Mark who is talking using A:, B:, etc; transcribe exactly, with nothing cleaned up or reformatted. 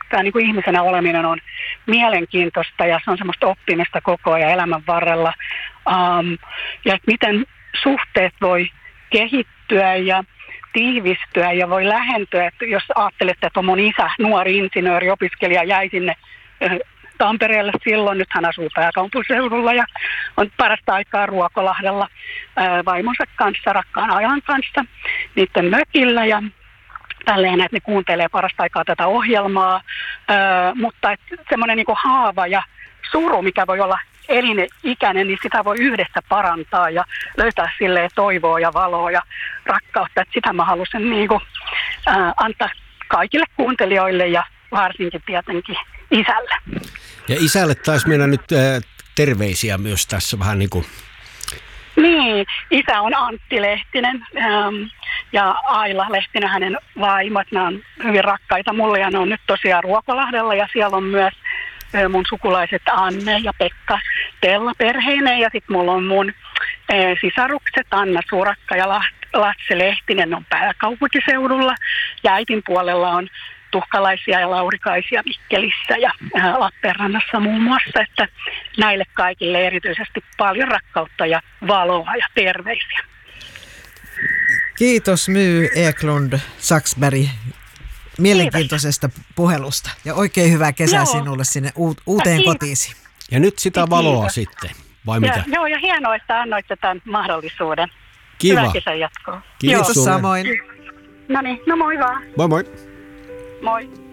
A: tämä niin kuin ihmisenä oleminen on mielenkiintoista ja se on semmoista oppimista koko ajan elämän varrella. Um, ja että miten suhteet voi kehittyä ja tiivistyä ja voi lähentyä. Että jos ajattelette, että on mun isä, nuori insinööri, opiskelija, jäi sinne Tampereelle silloin, nyt hän asuu pääkaupunkiseudulla ja on parasta aikaa Ruokolahdella vaimonsa kanssa, rakkaan ajan kanssa, niiden mökillä ja tälleen, että ne kuuntelee parasta aikaa tätä ohjelmaa, mutta semmoinen niin kuin haava ja suru, mikä voi olla elinikäinen, niin sitä voi yhdessä parantaa ja löytää silleen toivoa ja valoa ja rakkautta, että sitä mä halusin niin kuin, antaa kaikille kuuntelijoille ja varsinkin tietenkin isälle.
B: Ja isälle taisi mennä nyt äh, terveisiä myös tässä vähän niin kuin.
A: Niin, isä on Antti Lehtinen ähm, ja Aila Lehtinen, hänen vaimot. Nämä on hyvin rakkaita mulle ja ne on nyt tosiaan Ruokolahdella ja siellä on myös äh, mun sukulaiset Anne ja Pekka Tella perheineen ja sitten mulla on mun äh, sisarukset Anna Surakka ja Latse Lehtinen on pääkaupunkiseudulla ja äitin puolella on Tuhkalaisia ja Laurikaisia Mikkelissä ja Lappeenrannassa muun muassa, että näille kaikille erityisesti paljon rakkautta ja valoa ja terveisiä.
C: Kiitos My Eklund Saxberg mielenkiintoisesta Kiitos. Puhelusta ja oikein hyvää kesää joo. sinulle sinne uuteen
A: Kiitos.
C: kotiisi.
B: Ja nyt sitä valoa
A: Kiitos.
B: Sitten, vai mitä?
A: Ja, joo, ja hienoa, että annoitte tämän mahdollisuuden.
B: Kiva.
A: Hyvää kesän jatkoa.
C: Kiitos samoin.
A: No niin, no moi vaan.
B: Moi moi.
A: Moi.